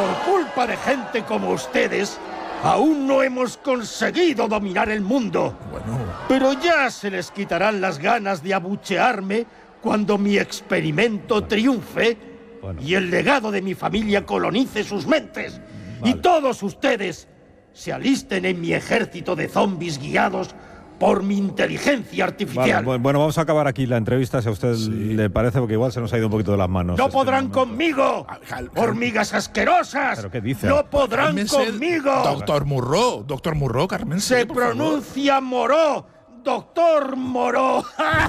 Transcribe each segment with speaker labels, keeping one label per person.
Speaker 1: por culpa de gente como ustedes, aún no hemos conseguido dominar el mundo.
Speaker 2: Bueno.
Speaker 1: Pero ya se les quitarán las ganas de abuchearme cuando mi experimento triunfe y el legado de mi familia colonice sus mentes. Vale. Y todos ustedes se alisten en mi ejército de zombies guiados por mi inteligencia artificial.
Speaker 3: Vale, bueno, vamos a acabar aquí la entrevista, si a usted le parece, porque igual se nos ha ido un poquito de las manos.
Speaker 1: ¡No podrán conmigo! ¡Hormigas asquerosas!
Speaker 3: ¿Pero qué dice?
Speaker 1: ¡No podrán conmigo!
Speaker 2: Doctor Murro, Carmen.
Speaker 1: Se pronuncia Moró, doctor Moró.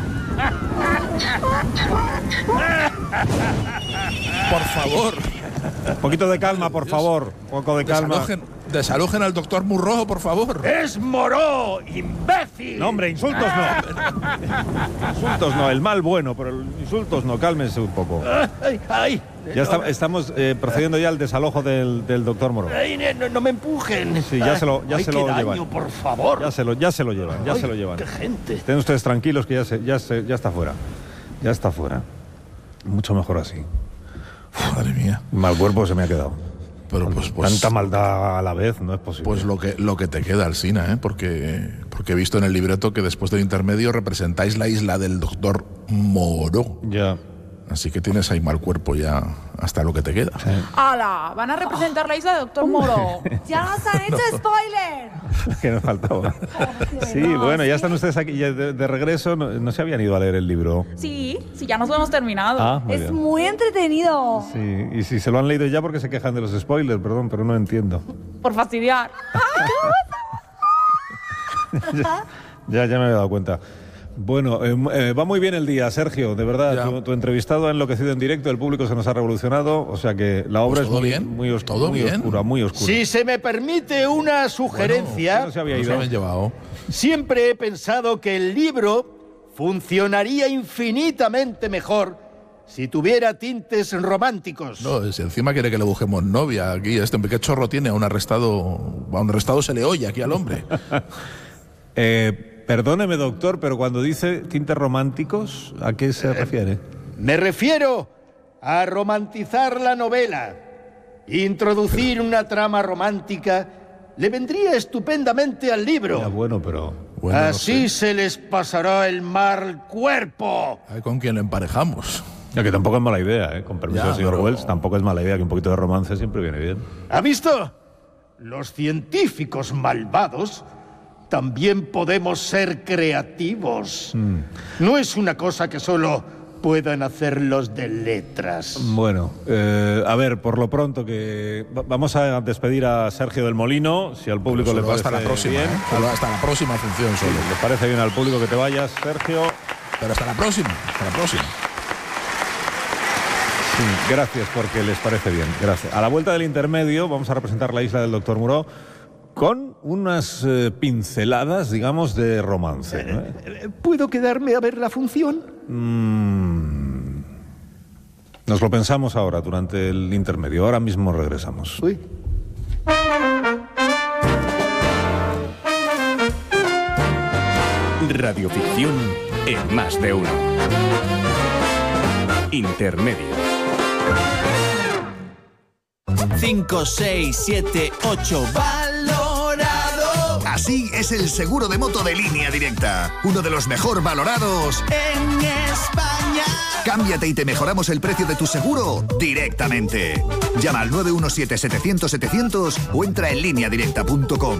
Speaker 2: Por favor.
Speaker 3: Un poquito de calma, por favor. Un poco de calma.
Speaker 2: Desalojen al doctor Murro, por favor.
Speaker 1: ¡Es Moró, imbécil!
Speaker 3: No, hombre, insultos no. Insultos no, el mal bueno, pero insultos no, cálmense un poco.
Speaker 1: ¡Ay!
Speaker 3: Ya estamos procediendo ya al desalojo del doctor Moró.
Speaker 1: Ay, no me empujen.
Speaker 3: Sí, ya se lo
Speaker 1: daño,
Speaker 3: llevan.
Speaker 1: Por favor.
Speaker 3: Ya se lo llevan.
Speaker 1: ¡Qué gente!
Speaker 3: Estén ustedes tranquilos que ya está fuera. Ya está fuera. Mucho mejor así.
Speaker 2: Madre mía.
Speaker 3: Mal cuerpo se me ha quedado.
Speaker 2: Pero pues
Speaker 3: tanta maldad a la vez no es posible.
Speaker 2: Pues lo que te queda, Alsina, ¿eh? Porque he visto en el libreto que después del intermedio representáis la isla del doctor Moró.
Speaker 3: Ya.
Speaker 2: Así que tienes ahí mal cuerpo ya hasta lo que te queda.
Speaker 3: Sí.
Speaker 4: ¡Hala! Van a representar la isla del doctor Moró. ¡Ya nos han hecho spoiler!
Speaker 3: Que nos faltaba. Sí, bueno, ya están ustedes aquí de regreso. No se habían ido a leer el libro.
Speaker 4: Sí, ya nos lo hemos terminado.
Speaker 3: Es
Speaker 5: muy entretenido.
Speaker 3: Sí, y si se lo han leído ya porque se quejan de los spoilers, perdón, pero no entiendo.
Speaker 4: Por fastidiar.
Speaker 3: ya me había dado cuenta. Bueno, va muy bien el día, Sergio, de verdad. Tu entrevistado ha enloquecido en directo, el público se nos ha revolucionado, o sea que la obra
Speaker 2: pues
Speaker 3: es muy oscura, muy oscura.
Speaker 1: Si se me permite una sugerencia,
Speaker 3: no se había ido.
Speaker 1: Siempre he pensado que el libro funcionaría infinitamente mejor si tuviera tintes románticos.
Speaker 2: No, si encima quiere que le busquemos novia aquí, ¿qué chorro tiene? A un arrestado se le oye aquí al hombre.
Speaker 3: Perdóneme, doctor, pero cuando dice tintes románticos, ¿a qué se refiere?
Speaker 1: Me refiero a romantizar la novela. Introducir una trama romántica le vendría estupendamente al libro.
Speaker 3: Ya, bueno, pero...
Speaker 2: Bueno,
Speaker 1: así
Speaker 2: no sé.
Speaker 1: se les pasará el mal cuerpo.
Speaker 2: ¿Con quién le emparejamos?
Speaker 3: Ya que tampoco es mala idea, con permiso del señor Wells, tampoco es mala idea, que un poquito de romance siempre viene bien.
Speaker 1: ¿Ha visto? Los científicos malvados también podemos ser creativos. No es una cosa que solo puedan hacer los de letras.
Speaker 3: Bueno, a ver, por lo pronto que vamos a despedir a Sergio del Molino, si al público le parece
Speaker 2: hasta la próxima,
Speaker 3: bien.
Speaker 2: Hasta la próxima función solo.
Speaker 3: ¿Le parece bien al público que te vayas, Sergio?
Speaker 2: Pero hasta la próxima.
Speaker 3: Sí, gracias porque les parece bien, gracias. A la vuelta del intermedio vamos a representar la isla del doctor Moró con unas pinceladas, digamos, de romance, ¿no?
Speaker 1: ¿Puedo quedarme a ver la función?
Speaker 3: Nos lo pensamos ahora, durante el intermedio. Ahora mismo regresamos.
Speaker 1: Uy.
Speaker 6: Radioficción en Más de Uno. Intermedio.
Speaker 7: 5, 6, 7, 8, valorado.
Speaker 8: Así es el seguro de moto de Línea Directa. Uno de los mejor valorados
Speaker 7: en España.
Speaker 8: Cámbiate y te mejoramos el precio de tu seguro directamente. Llama al 917-700-700 o entra en lineadirecta.com.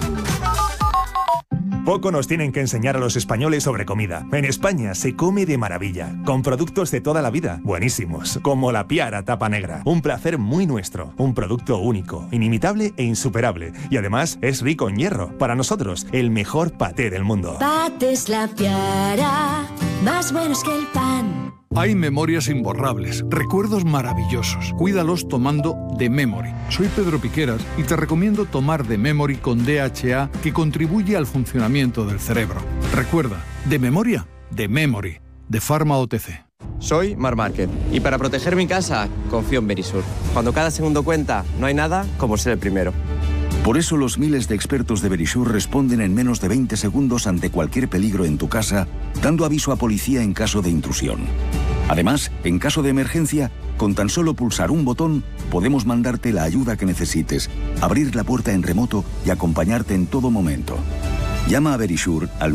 Speaker 9: Poco nos tienen que enseñar a los españoles sobre comida. En España se come de maravilla, con productos de toda la vida, buenísimos, como la Piara Tapa Negra. Un placer muy nuestro, un producto único, inimitable e insuperable. Y además es rico en hierro. Para nosotros, el mejor paté del mundo.
Speaker 10: Patés La Piara, más buenos que el pan.
Speaker 11: Hay memorias imborrables, recuerdos maravillosos. Cuídalos tomando The Memory. Soy Pedro Piqueras y te recomiendo tomar The Memory con DHA, que contribuye al funcionamiento del cerebro. Recuerda, de memoria, The Memory, de Pharma OTC.
Speaker 12: Soy Marc Márquez y para proteger mi casa confío en Verisur. Cuando cada segundo cuenta, no hay nada como ser el primero.
Speaker 13: Por eso los miles de expertos de Verisur responden en menos de 20 segundos ante cualquier peligro en tu casa, dando aviso a policía en caso de intrusión. Además, en caso de emergencia, Con tan solo pulsar un botón, podemos mandarte la ayuda que necesites, abrir la puerta en remoto y acompañarte en todo momento. Llama a Verisure al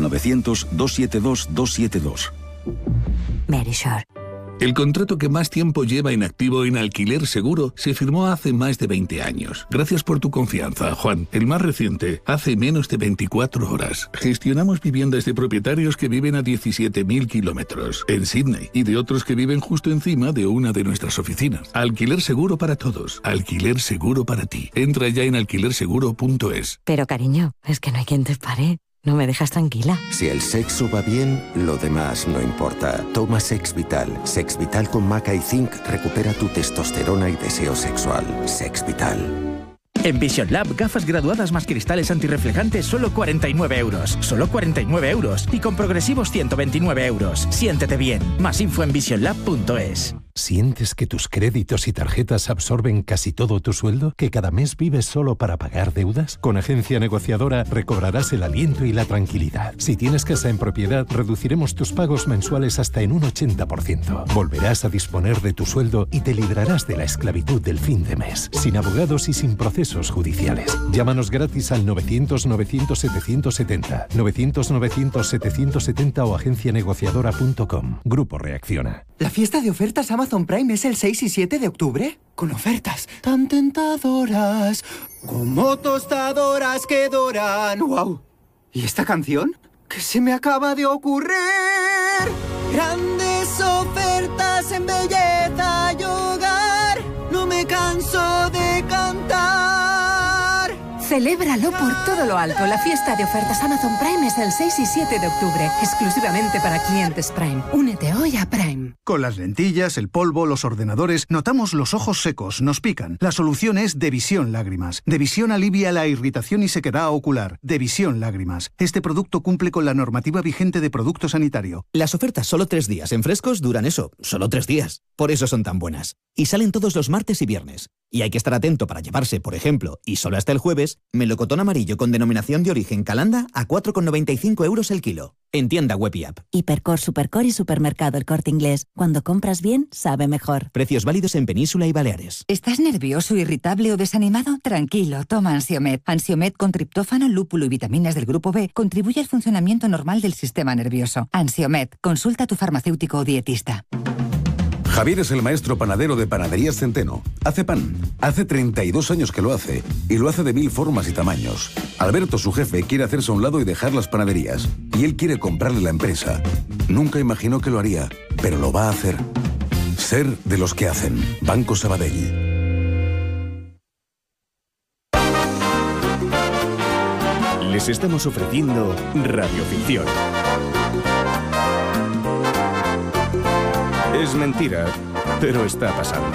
Speaker 13: 900-272-272.
Speaker 10: Verisure.
Speaker 5: El contrato que más tiempo lleva en activo en Alquiler Seguro se firmó hace más de 20 años. Gracias por tu confianza, Juan. El más reciente, hace menos de 24 horas. Gestionamos viviendas de propietarios que viven a 17.000 kilómetros en Sydney y de otros que viven justo encima de una de nuestras oficinas. Alquiler Seguro para todos. Alquiler Seguro para ti. Entra ya en alquilerseguro.es.
Speaker 10: Pero cariño, es que no hay quien te pare. No me dejas tranquila.
Speaker 14: Si el sexo va bien, lo demás no importa. Toma Sex Vital. Sex Vital con maca y zinc recupera tu testosterona y deseo sexual. Sex Vital.
Speaker 15: En Vision Lab, gafas graduadas más cristales antirreflejantes, solo 49 euros. Solo 49 euros. Y con progresivos 129 euros. Siéntete bien. Más info en visionlab.es.
Speaker 16: ¿Sientes que tus créditos y tarjetas absorben casi todo tu sueldo? ¿Que cada mes vives solo para pagar deudas? Con Agencia Negociadora recobrarás el aliento y la tranquilidad. Si tienes casa en propiedad, reduciremos tus pagos mensuales hasta en un 80%. Volverás a disponer de tu sueldo y te librarás de la esclavitud del fin de mes, sin abogados y sin procesos judiciales. Llámanos gratis al 900-900-770, 900-900-770 o agencianegociadora.com. Grupo Reacciona.
Speaker 17: ¿La fiesta de ofertas Amazon Prime es el 6 y 7 de octubre? Con ofertas tan tentadoras como tostadoras que doran. ¡Wow! ¿Y esta canción? ¿Qué se me acaba de ocurrir? Grandes ofertas en belleza y hogar. No me canso de cantar.
Speaker 18: Celébralo por todo lo alto. La fiesta de ofertas Amazon Prime es el 6 y 7 de octubre, exclusivamente para clientes Prime. Únete hoy a Prime.
Speaker 19: Con las lentillas, el polvo, los ordenadores, notamos los ojos secos, nos pican. La solución es Devisión Lágrimas. Devisión alivia la irritación y sequedad ocular. Devisión Lágrimas. Este producto cumple con la normativa vigente de producto sanitario.
Speaker 20: Las ofertas solo 3 días en frescos duran eso, solo 3 días. Por eso son tan buenas. Y salen todos los martes y viernes. Y hay que estar atento para llevarse, por ejemplo, y solo hasta el jueves, melocotón amarillo con denominación de origen Calanda a 4,95 euros el kilo. En tienda web y app.
Speaker 10: Hipercor, Supercor y Supermercado El Corte Inglés. Cuando compras bien, sabe mejor.
Speaker 20: Precios válidos en Península y Baleares.
Speaker 21: ¿Estás nervioso, irritable o desanimado? Tranquilo, toma Ansiomed. Ansiomed con triptófano, lúpulo y vitaminas del grupo B contribuye al funcionamiento normal del sistema nervioso. Ansiomed, consulta a tu farmacéutico o dietista.
Speaker 22: Javier es el maestro panadero de Panaderías Centeno. Hace pan. Hace 32 años que lo hace. Y lo hace de 1000 formas y tamaños. Alberto, su jefe, quiere hacerse a un lado y dejar las panaderías. Y él quiere comprarle la empresa. Nunca imaginó que lo haría, pero lo va a hacer. Ser de los que hacen. Banco Sabadell.
Speaker 6: Les estamos ofreciendo Radioficción. Es mentira, pero está pasando.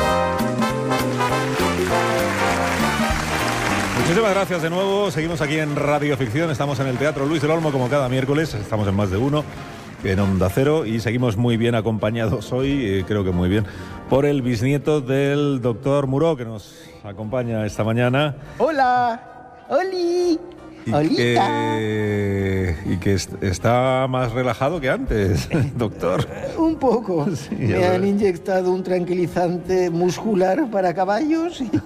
Speaker 3: Muchísimas gracias de nuevo. Seguimos aquí en Radioficción. Estamos en el Teatro Luis del Olmo como cada miércoles. Estamos en Más de Uno, en Onda Cero, y seguimos muy bien acompañados hoy, creo que muy bien, por el bisnieto del doctor Muró, que nos acompaña esta mañana.
Speaker 23: ¡Hola! ¡Oli!
Speaker 3: Y que está más relajado que antes, doctor.
Speaker 23: Un poco.
Speaker 3: Sí,
Speaker 23: me han inyectado un tranquilizante muscular para caballos. Y,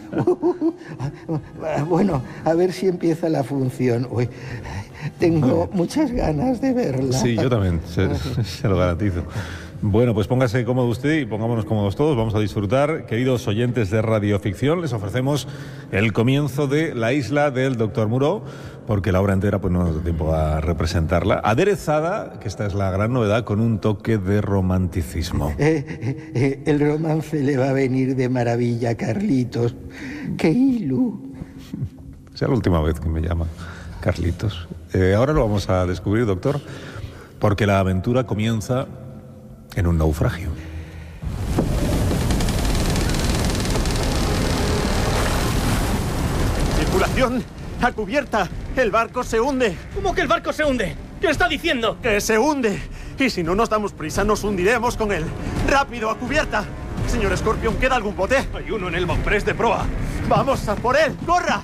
Speaker 23: bueno, a ver si empieza la función. Uy, tengo muchas ganas de verla.
Speaker 3: Sí, yo también, se lo garantizo. Bueno, pues póngase cómodo usted y pongámonos cómodos todos. Vamos a disfrutar. Queridos oyentes de Radioficción, les ofrecemos el comienzo de La isla del doctor Muró, porque la obra entera pues no nos da tiempo a representarla. Aderezada, que esta es la gran novedad, con un toque de romanticismo.
Speaker 23: El romance le va a venir de maravilla, Carlitos. ¡Qué ilu!
Speaker 3: Sea la última vez que me llama Carlitos. Ahora lo vamos a descubrir, doctor, porque la aventura comienza en un naufragio.
Speaker 1: ¡Circulación! ¡A cubierta! ¡El barco se hunde!
Speaker 24: ¿Cómo que el barco se hunde? ¿Qué está diciendo?
Speaker 1: ¡Que se hunde! Y si no nos damos prisa, nos hundiremos con él. ¡Rápido, a cubierta! Señor Scorpion, ¿queda algún bote?
Speaker 24: Hay uno en el Bonpress de proa.
Speaker 1: ¡Vamos a por él! ¡Corra!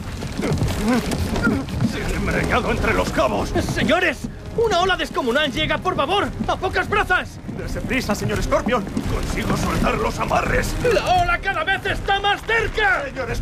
Speaker 24: ¡Se ha enmarañado entre los cabos! ¡Señores! ¡Una ola descomunal llega, por favor! ¡A pocas brazas! Dese prisa, señor Scorpion. Consigo soltar los amarres. ¡La ola cada vez está más cerca! Señor